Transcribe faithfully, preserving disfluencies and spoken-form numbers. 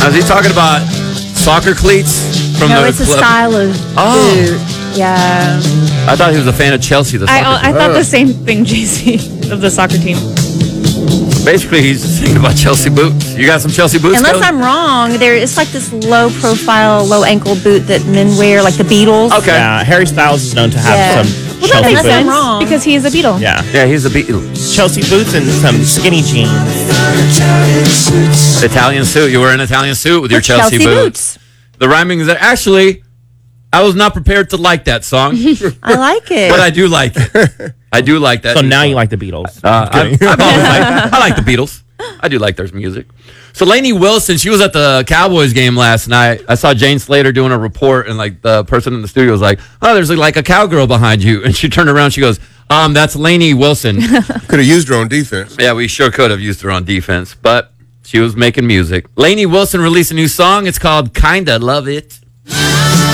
Is he talking about soccer cleats from No, the it's a club? style of Oh. boot. Yeah. I thought he was a fan of Chelsea. The soccer I, I team. thought the same thing, J C, of the soccer team. Basically, he's singing about Chelsea boots. You got some Chelsea boots? Unless Kelly? I'm wrong, there it's like this low profile, low ankle boot that men wear, like the Beatles. Okay. Yeah, Harry Styles is known to have Yeah. some Well, that Chelsea makes boots. sense. wrong. Because he is a Beatle. Yeah, Yeah, he's a Beatle. Chelsea boots and some skinny jeans. Italian suit. You wear an Italian suit with your With Chelsea, Chelsea boots. boots. The rhyming is there. Actually, I was not prepared to like that song, I like it. but I do like it. I do like that. So now you like the Beatles. Uh, I, I've always liked, I like the Beatles. I do like their music. So Lainey Wilson, she was at the Cowboys game last night. I saw Jane Slater doing a report, and like the person in the studio was like, "Oh, there's like a cowgirl behind you," and she turned around. She goes, "Um, that's Lainey Wilson." Could have used her on defense. Yeah, we sure could have used her on defense, but she was making music. Lainey Wilson released a new song. It's called "Kinda Love It."